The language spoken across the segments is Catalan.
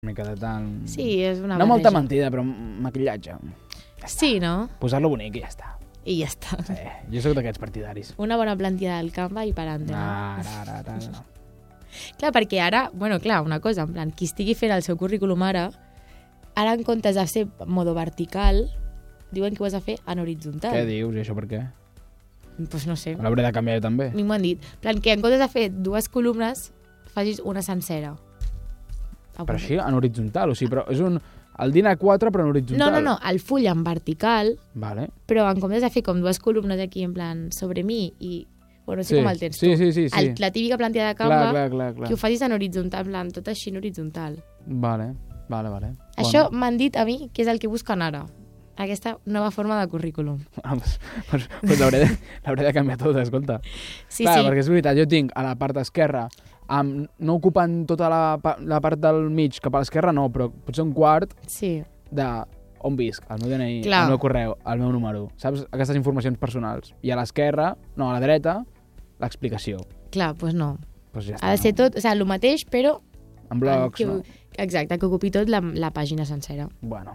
Una mica de tant... Sí, és una No barreja. molta mentida, però maquillatge. Sí, no? Posar-lo bonic i ja està. I ja està. Sí, jo sóc d'aquests partidaris. Una bona plantilla del Canva i per endavant. No. Clar, perquè ara, bueno, clar, una cosa, en plan, qui estigui fent el seu currículum ara en comptes de ser modo vertical, diuen que ho has de fer en horitzontal. Què dius? I això per què? Pues no sé. L'hauré de canviar jo també. A mi m'ho han dit. En plan, que en comptes de fer 2 columnes, facis una sencera. Però així, en horitzontal, o sigui, però és el DIN A4 però en horitzontal. No, el full en vertical, Vale. però en comptes de fer com 2 columnes aquí, en plan, sobre mi i... Bueno, no sé com el tens tu. Sí. La típica plantilla de Canva, Clar. que ho facis en horitzontal, en plan, tot així en horitzontal. Vale. Això m'han dit a mi que és el que busquen ara. Aquesta nova forma de currículum. Pues l'hauré de canviar tot, escolta. Sí, Clar, sí. perquè és veritat, jo tinc a la part esquerra, no ocupant tota la part del mig cap a l'esquerra, no, però potser un quart Sí. de on visc, el meu DNI, Clar. el meu correu, el meu número, saps? Aquestes informacions personals. I a l'esquerra, no, a la dreta, l'explicació. Clar, doncs no. Pues ja està, Ha de ser tot, o sigui, el mateix, però... En blocs, que, no? Exacte, que ocupi tot la pàgina sencera. Bueno.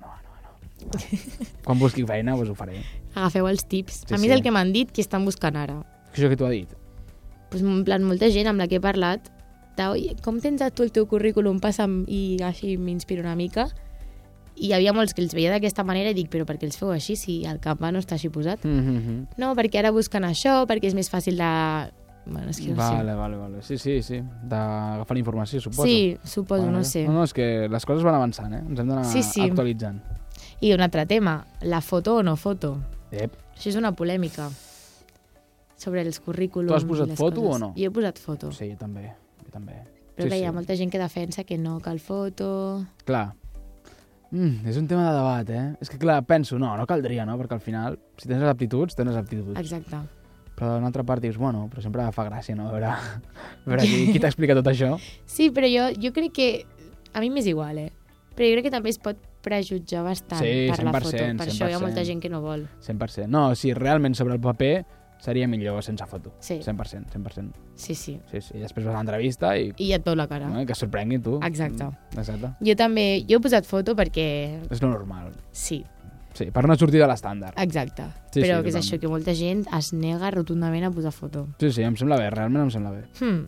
Quan busqui feina, doncs ho faré. Agafeu els tips. Sí, A mi sí. és el que m'han dit que estan buscant ara. Això que t'ho ha dit. Pues, en plan, molta gent amb la que he parlat, "Oi, com tens tu el teu currículum? Passa'm", i així m'inspiro una mica. I hi havia molts que els veia d'aquesta manera i dic, però per què els feu així si el Canva no està així posat? No, perquè ara busquen això, perquè és més fàcil de... Bueno, és que no sé. Vale. Sí. D'agafar la informació, suposo. Sí, suposo, no sé. No, és que les coses van avançant, Ens hem d'anar Sí. actualitzant. I un altre tema, la foto o no foto. Ep. Això és una polèmica sobre els currículums. Tu has posat i les foto coses. o no? Jo he posat foto. Sí, jo també. Però clar, hi ha molta gent que defensa que no cal foto... Clar. És un tema de debat, És que, clar, penso, no caldria, no? Perquè al final, si tens les aptituds, tens les aptituds. Exacte. Però d'una altra part dius, bueno, però sempre fa gràcia, no? A veure qui t'explica tot això. Sí, però jo crec que... A mi m'és igual, Però jo crec que també es pot prejutjar bastant Sí, per la 100%, foto. Per això hi ha 100%. molta gent que no vol. 100%. No, si realment sobre el paper seria millor sense foto. Sí. 100%. Sí. Sí. I després vas a l'entrevista i I ja et veu la cara. que es sorprengui tu. Exacte. Exacte. Jo també... Jo he posat foto perquè... És lo normal. Sí, Sí, per no sortir de l'estàndard. exacte. Sí, Però sí, que és totalment. això, que molta gent es nega rotundament a posar foto. Sí, em sembla bé, realment em sembla bé.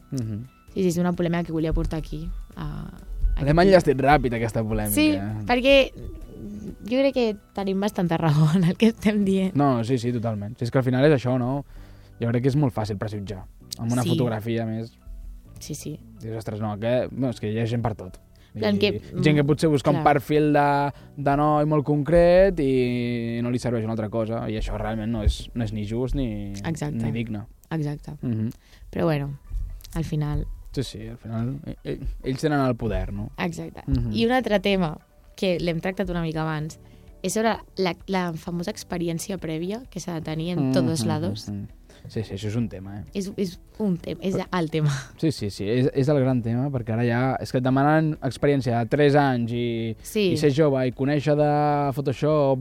Sí, és una polèmica que volia portar aquí. L'hem enllestit ràpid, aquesta polèmica. Sí, perquè jo crec que tenim bastanta raó en el que estem dient. No, sí, totalment. Si és que al final és això, no? Jo crec que és molt fàcil prejutjar. Amb una Sí. fotografia, a més. Sí. Dius, ostres, no, és que hi ha gent per tot. Plan que- Gent que potser busca un clar. perfil de noi molt concret i no li serveix una altra cosa. I això realment no és ni just ni digne. Exacte. Mhm. Però bueno, al final... Sí, al final ells tenen el poder, no? Exacte. Mhm. I un altre tema, que l'hem tractat una mica abans, és sobre la famosa experiència prèvia que s'ha de tenir en tots els lados. Sí, això és un tema, És un tema, és el tema. Sí, és el gran tema, perquè ara ja... És que et demanen experiència de 3 anys i ser jove i conèixer de Photoshop,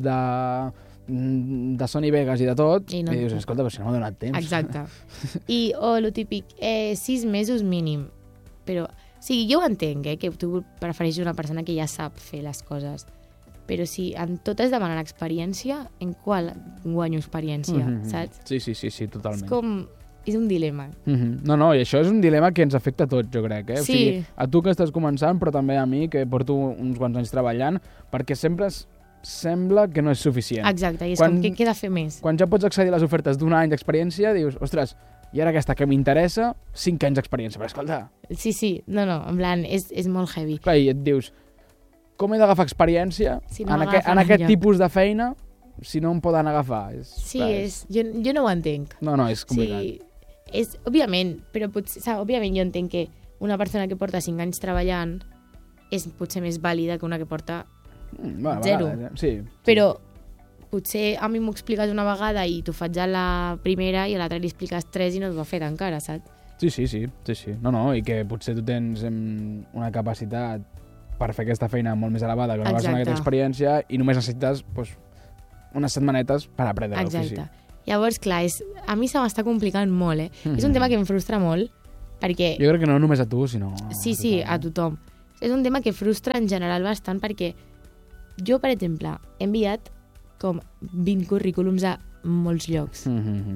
de Sony Vegas i de tot, i dius, escolta, però si no m'ha donat temps. Exacte. O lo típic, 6 mesos mínim. Però, sí, jo ho entenc, que tu prefereixes una persona que ja sap fer les coses. Però si en totes demanen experiència, en qual guanyo experiència, saps? Sí, totalment. És com... És un dilema. No, i això és un dilema que ens afecta a tots, jo crec. Sí. O sigui, a tu que estàs començant, però també a mi, que porto uns quants anys treballant, perquè sempre sembla que no és suficient. Exacte, i és com que què he de fer més? Quan ja pots accedir a les ofertes d'un any d'experiència, dius, ostres, i ara aquesta que m'interessa, 5 anys d'experiència. Però escolta... Sí, no, en plan, és molt heavy. Clar, i et dius, com he d'agafar experiència Si no en aquest tipus de feina si no em poden agafar? Jo no ho entenc. No, és complicat. Sí, òbviament, però òbviament jo entenc que una persona que porta 5 anys treballant és potser més vàlida que una que porta 0. Sí. Però potser a mi m'ho expliques una vegada i t'ho faig a la primera i a l'altra li expliques 3 i no t'ho ha fet encara, saps? Sí. No, i que potser tu tens una capacitat per fer aquesta feina molt més elevada que una persona que té experiència i només necessites unes setmanetes per aprendre l'ofici. Exacte. Llavors, clar, a mi se m'està complicant molt, És un tema que em frustra molt, perquè... Jo crec que no només a tu, sinó... Sí, a tothom. És un tema que frustra en general bastant perquè jo, per exemple, he enviat com 20 currículums a molts llocs.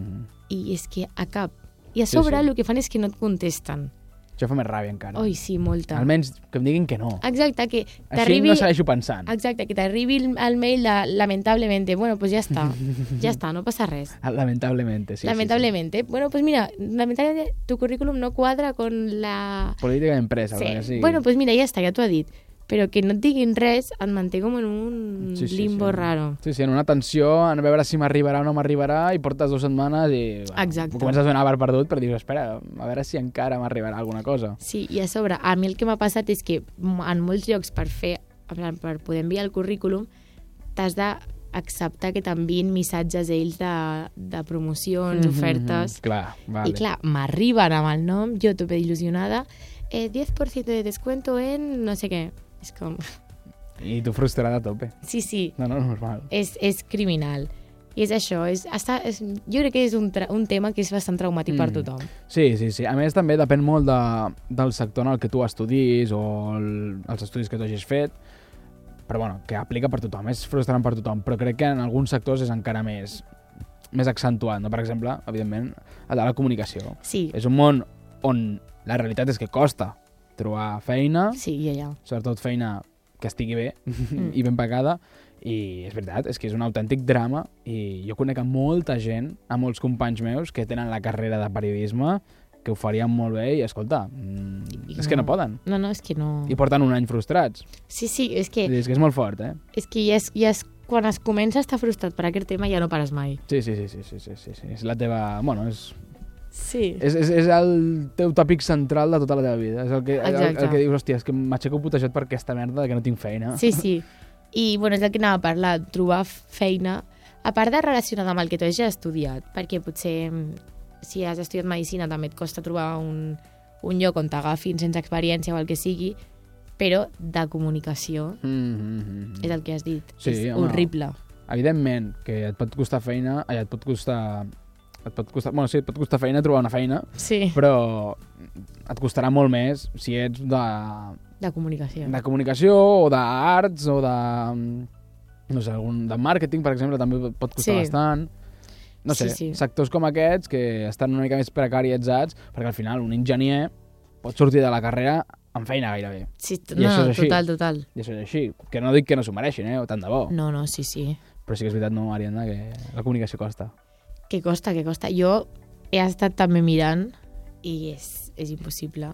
I és que a cap. I a sobre el que fan és que no et contesten. Això fa més ràbia encara. Oi, sí, molta. Almenys que em diguin que no. Exacte, que Així t'arribi... no segueixo pensant. Exacte, que t'arribi el mail de lamentablemente. Bueno, pues ya está. Ya está, no pasa res. Lamentablemente, sí. Lamentablemente. Sí. Bueno, pues mira, lamentablemente tu currículum no cuadra con la... Política d'empresa, sí. que sigui. Bueno, pues mira, ja està, ja t'ho ha dit. Però que no et diguin res et manté com en un limbo raro. Sí, en una tensió, a veure si m'arribarà o no m'arribarà, i portes 2 setmanes i comences a donar per perdut, però dius, espera, a veure si encara m'arribarà alguna cosa. Sí, i a sobre, a mi el que m'ha passat és que en molts llocs per poder enviar el currículum t'has d'acceptar que t'enviïn missatges ells de promocions, ofertes... Clar, vale. I clar, m'arriben amb el nom, jo tope il·lusionada, 10% de descuento en no sé què. És com... I tu frustrada a tope. Sí. No, normal. És criminal. I és això. Jo crec que és un tema que és bastant traumàtic per tothom. Sí. A més, també depèn molt del sector en el que tu estudis o els estudis que tu hagis fet, però bueno, que aplica per tothom. És frustrant per tothom, però crec que en alguns sectors és encara més accentuat, no? Per exemple, evidentment, el de la comunicació. Sí. És un món on la realitat és que costa trobar feina, sobretot feina que estigui bé i ben pagada, i és veritat, és que és un autèntic drama, i jo conec a molta gent, a molts companys meus que tenen la carrera de periodisme, que ho farien molt bé i, escolta, és que no poden. No, és que no... I porten un any frustrats. Sí, és que... És que és molt fort, És que ja és quan es comença a estar frustrat per aquest tema ja no pares mai. Sí. És la teva... Bueno, és... Sí. És el teu tòpic central de tota la teva vida. És el que dius, hòstia, és que m'aixeco putejat per aquesta merda que no tinc feina. Sí. I, bueno, és el que anava a parlar, trobar feina, a part de relacionada amb el que tu has ja estudiat, perquè potser si has estudiat medicina també et costa trobar un lloc on t'agafin sense experiència o el que sigui, però de comunicació és el que has dit. Sí, és horrible. Evidentment que et pot costar feina, et pot costar feina trobar una feina, però et costarà molt més si ets de comunicació. De comunicació o d'arts o de... no sé, de màrqueting, per exemple, també pot costar bastant. No sé, sectors com aquests que estan una mica més precaritzats, perquè al final un enginyer pot sortir de la carrera amb feina gairebé. Sí, total. I això és així. Que no dic que no s'ho mereixin, o tant de bo. No, sí. Però sí que és veritat, no, Ariadna, que la comunicació costa. Que costa. Jo he estat també mirant i és impossible.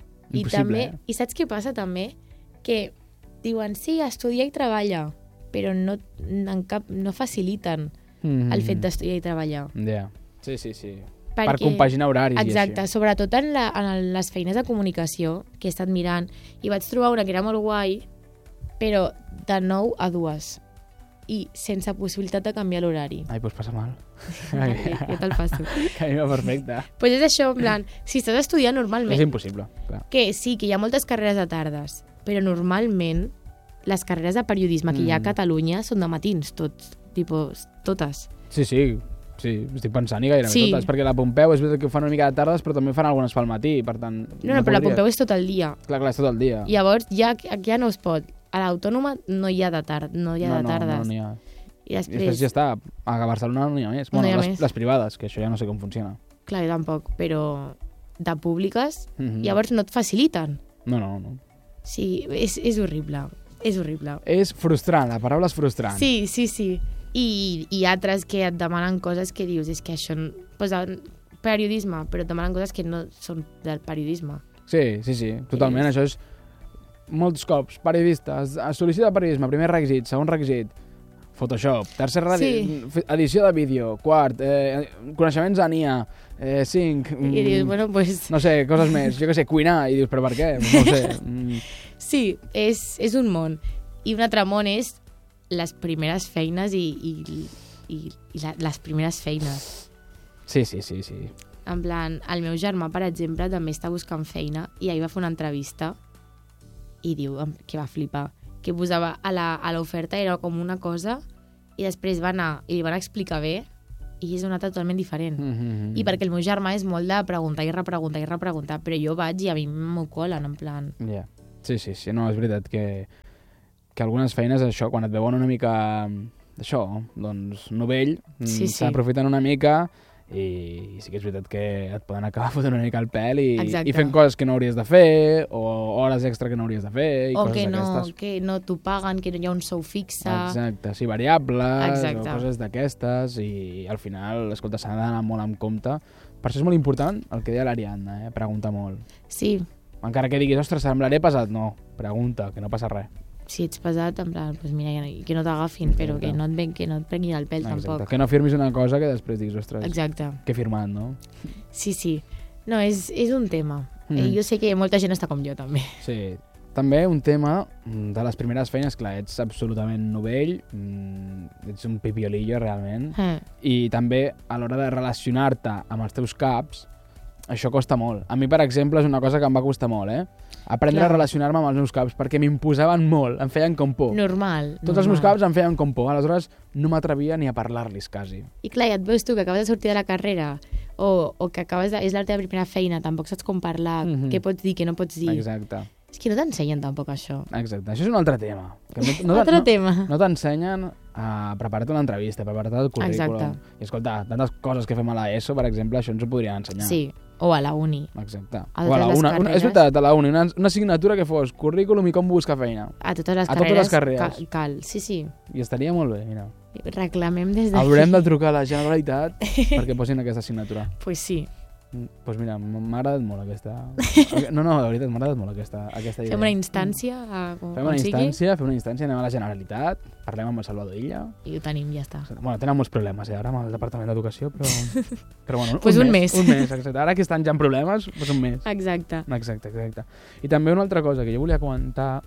I saps què passa també? Que diuen, sí, estudia i treballa, però no faciliten el fet d'estudiar i treballar. Ja, sí. Per compaginar horaris. Exacte, sobretot en les feines de comunicació que he estat mirant, i vaig trobar una que era molt guai, però de 9 a 2. I sense possibilitat de canviar l'horari. Ai, doncs passa mal. Jo te'l passo. Que a mi va perfecte. Pues és això, en plan, si estàs estudiant normalment... És impossible, clar. Que sí, que hi ha moltes carreres de tardes, però normalment les carreres de periodisme que hi ha a Catalunya són de matins, totes. Sí, estic pensant i gairebé totes, perquè la Pompeu és veritat que ho fan una mica de tardes, però també fan algunes pel matí, per tant... No, però la Pompeu és tot el dia. Clar, és tot el dia. Llavors ja no es pot. A l'Autònoma no hi ha de tardes. No n'hi ha. I després ja està, a Barcelona no n'hi ha més. No bueno, les privades, que això ja no sé com funciona. Clar, jo tampoc, però de públiques, llavors no et faciliten. No. Sí, és horrible. És frustrant, la paraula és frustrant. Sí. I altres que et demanen coses que dius, és que això... periodisme, però et demanen coses que no són del periodisme. Sí, totalment, això és... Molts cops, periodistes, sol·licita periodisme, primer requisit, segon requisit, Photoshop, tercer edició de vídeo, quart, coneixements en IA, 5... I dius, bueno, pues... No sé, coses més, jo què sé, cuinar, i dius, però per què? No ho sé. Sí, és un món. I un altre món és les primeres feines i les primeres feines. Sí. En plan, el meu germà, per exemple, també està buscant feina i ahir va fer una entrevista i diu que va flipar, que posava a l'oferta era com una cosa i després va anar i li van explicar bé i és una totalment diferent. I perquè el meu germà és molt de preguntar i repreguntar, però jo vaig i a mi m'ho colen, en plan... Sí, no, és veritat que algunes feines, això, quan et veuen una mica, això, doncs, novell, s'aprofiten una mica i sí que és veritat que et poden acabar fotent una mica el pèl i fent coses que no hauries de fer, o hores extra que no hauries de fer, i coses d'aquestes. O que no t'ho paguen, que no hi ha un sou fixe. Exacte, sí, variables, o coses d'aquestes, i al final, escolta, s'ha d'anar molt en compte. Per això és molt important el que deia l'Ariadna, preguntar molt. Sí. Encara que diguis, ostres, semblaré pesat, no, pregunta, que no passa res. Si ets pesat, en plan, pues mira, que no t'agafin, però que no et prenguin el pèl tampoc. Que no firmis una cosa que després diguis, ostres, que he firmat, no? Sí. No, és un tema. Jo sé que molta gent està com jo, també. Sí. També un tema de les primeres feines, clar, ets absolutament novell, ets un pipiolillo, realment, i també a l'hora de relacionar-te amb els teus caps, això costa molt. A mi, per exemple, és una cosa que em va costar molt, aprendre a relacionar-me amb els meus caps, perquè m'imposaven molt, em feien com por. Normal. Tots els meus caps em feien com por, aleshores no m'atrevia ni a parlar-los, quasi. I clar, ja et veus tu que acabes de sortir de la carrera, o que és la teva primera feina, tampoc saps com parlar, què pots dir, què no pots dir. Exacte. És que no t'ensenyen tampoc això. Exacte, això és un altre tema. tema. No t'ensenyen a preparar-te una entrevista, a preparar-te el currículum. Exacte. I escolta, tantes coses que fem a l'ESO, per exemple, això ens ho podrien ensenyar. Sí, o a la uni. Exacte. O a la uni. És veritat, a la uni. Una assignatura que fos currículum i com buscar feina. A totes les carreres. Cal, sí. I estaria molt bé, mira. Reclamem des d'aquí. Haurem de trucar a la Generalitat perquè posin aquesta assignatura. Pues sí. Doncs mira, m'ha agradat molt aquesta... No, de veritat, m'ha agradat molt aquesta idea. Fem una instància, fem una instància, anem a la Generalitat, parlem amb el Salvador Illa... I ho tenim, ja està. Bueno, tenen molts problemes, ara, amb el Departament d'Educació, però bueno, pues un mes. Un mes, exacte. Ara que estan ja en problemes, doncs un mes. Exacte. I també una altra cosa que jo volia comentar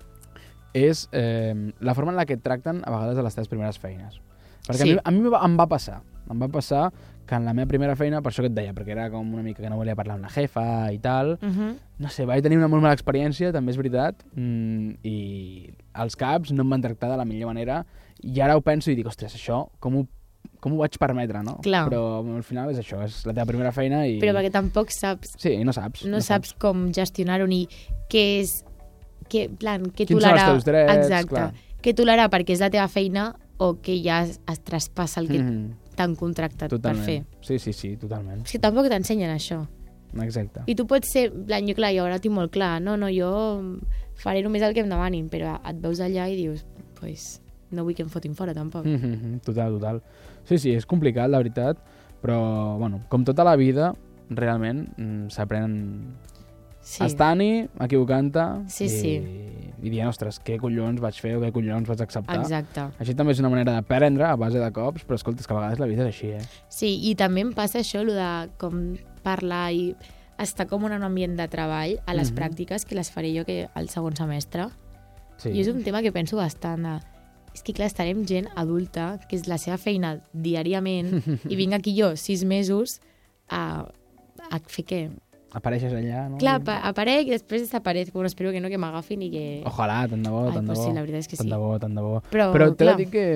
és la forma en la que et tracten a vegades a les teves primeres feines. Perquè a mi em va passar que en la meva primera feina, per això que et deia, perquè era com una mica que no volia parlar amb la jefa i tal, no sé, vaig tenir una molt mala experiència, també és veritat, i els caps no em van tractar de la millor manera, i ara ho penso i dic, ostres, això, com ho vaig permetre, no? Clar. Però al final és això, és la teva primera feina i... Però perquè tampoc saps... Sí, no saps. No saps com gestionar-ho ni què és... Quins són els teus drets, exacte. Clar. Què tolerar perquè és la teva feina o que ja es traspassa el que t'han contractat totalment. Per fer. Sí, totalment. És que tampoc t'ensenyen això. Exacte. I tu pots ser, jo clar, jo ara tinc molt clar, no, jo faré només el que em demanin, però et veus allà i dius, pues, no vull que em fotin fora tampoc. Total. Sí, és complicat, la veritat, però, bueno, com tota la vida, realment s'aprèn estant-hi, equivocant-te i dient, ostres, què collons vaig fer o què collons vaig acceptar. Exacte. Així també és una manera d'aprendre a base de cops, però escolta, és que a vegades la vida és així, Sí, i també em passa això, de com parlar i estar com en un ambient de treball a les pràctiques, que les faré jo al segon semestre. Sí. I és un tema que penso bastant és que clar, estarem gent adulta, que és la seva feina diàriament, i vinc aquí jo 6 mesos a fer què? Apareixes allà, no? Clar, aparec i després desaparec. Bueno, espero que no, que m'agafin i que... Ojalà, tant de bo. Sí, la veritat és que sí. Tant de bo. Però t'he de dir que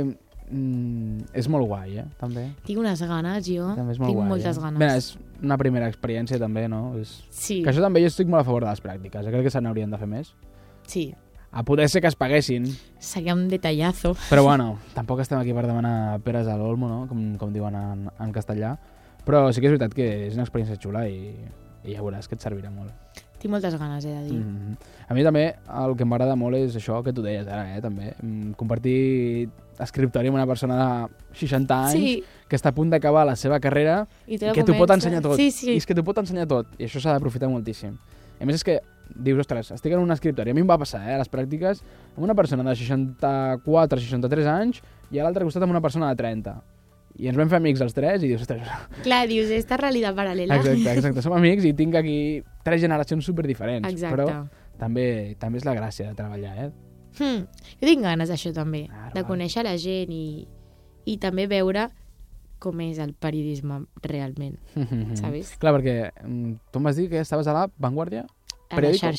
és molt guai, també. Tinc unes ganes, jo. Tinc moltes ganes. Bé, és una primera experiència, també, no? Sí. Que això també jo estic molt a favor de les pràctiques. Crec que se n'haurien de fer més. Sí. A poder ser que es paguessin. Seria un detallazo. Però bueno, tampoc estem aquí per demanar peres a l'olmo, no? Com diuen en castellà. Però sí que és veritat que és una experiència xula i ja veuràs que et servirà molt. Tinc moltes ganes, de dir. A mi també el que m'agrada molt és això que tu deies ara, també. Compartir escriptori amb una persona de 60 anys que està a punt d'acabar la seva carrera i que t'ho pot ensenyar tot. Sí. I és que t'ho pot ensenyar tot. I això s'ha d'aprofitar moltíssim. A més és que dius, ostres, estic en un escriptori. A mi em va passar, a les pràctiques, amb una persona de 64, 63 anys i a l'altre costat amb una persona de 30. I ens vam fer amics els tres i dius, ostres... Clar, dius, esta realitat paral·lela. Exacte, som amics i tinc aquí 3 generacions superdiferents. Exacte. Però també és la gràcia de treballar, Jo tinc ganes d'això també, de conèixer la gent i també veure com és el periodisme realment, saps? Clar, perquè tu em vas dir que estaves a la Vanguardia? A la xarxa.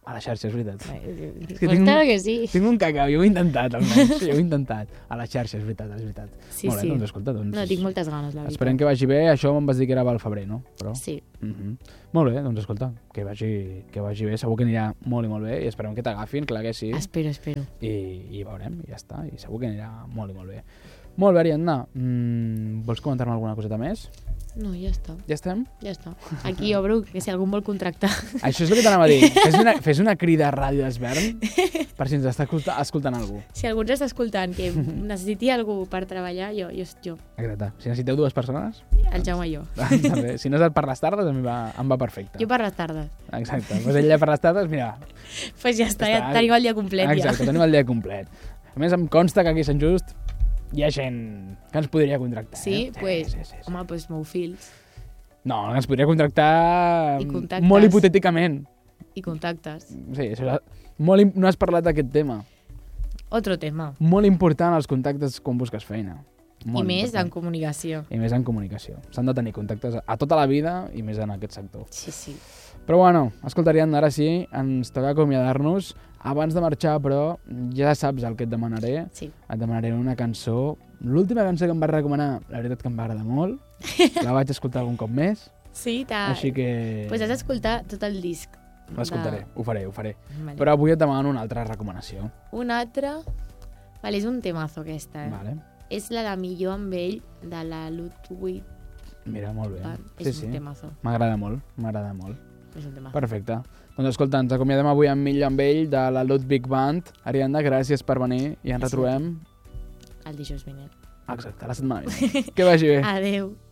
A la xarxa, és veritat. És que que sí. Tinc un cacau, jo ho he intentat, almenys. Jo ho he intentat. A la xarxa, és veritat. Sí, molt bé, doncs escolta. Doncs... No, tinc moltes ganes, la veritat. Esperem que vagi bé. Això em vas dir que era pel febrer, no? Però... Sí. Molt bé, doncs escolta, que vagi bé. Segur que anirà molt i molt bé i esperem que t'agafin, clar que sí. Espero. I veurem, i ja està. I segur que anirà molt i molt bé. Molt bé, Ariadna. Vols comentar-me alguna coseta més? No, ja està. Ja estem? Ja està. Aquí obro, que si algú em vol contractar. Això és el que t'anava a dir. Fes una crida a Ràdio d'Esvern per si ens està escoltant algú. Si algú ens està escoltant que necessiti algú per treballar, jo. Exacte. Si necessiteu 2 persones... El Jaume i jo. També. Si no és per les tardes, em va perfecte. Jo per les tardes. Exacte. Pues ella per les tardes, mira... Pues ja està, ja tenim el dia complet. Exacte, tenim el dia complet. A més, em consta que aquí a Sant Just hi ha gent que ens podria contractar. Sí? Sí. Home, doncs mou fils. No, que ens podria contractar I molt hipotèticament. I contactes. Sí, no has parlat d'aquest tema. Otro tema. Molt important els contactes quan busques feina. I més en comunicació. S'han de tenir contactes a tota la vida i més en aquest sector. Sí. Però bueno, escolta, Ariadna, ara sí, ens toca acomiadar-nos. Abans de marxar, però, ja saps el que et demanaré. Sí. Et demanaré una cançó. L'última cançó que em vas recomanar, la veritat que em va agradar molt. La vaig escoltar algun cop més. Sí, així que... Pues has d'escoltar tot el disc. L'escoltaré, ho faré. Vale. Però avui et demano una altra recomanació. Una altra... Vale, és un temazo aquesta, Vale. És la de Millor amb ell, de la Ludwig. Mira, molt bé. És un temazo. M'agrada molt. És un temazo. Perfecte. Doncs escolta, ens acomiadem avui amb Millor amb ell, de la Ludwig Band. Ariadna, gràcies per venir i ens retrobem... El dijous vinent. Exacte, la setmana vinent. Que vagi bé. Adeu.